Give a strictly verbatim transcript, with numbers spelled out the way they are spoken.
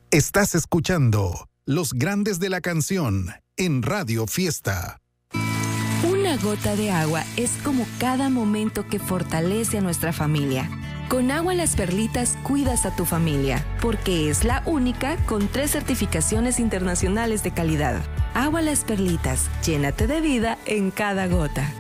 Estás escuchando Los Grandes de la Canción en Radio Fiesta. Una gota de agua es como cada momento que fortalece a nuestra familia. Con Agua Las Perlitas cuidas a tu familia, porque es la única con tres certificaciones internacionales de calidad. Agua Las Perlitas, llénate de vida en cada gota.